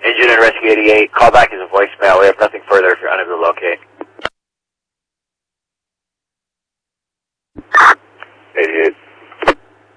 Engine and Rescue 88, callback is a voicemail. We have nothing further if you're unable to locate. 88.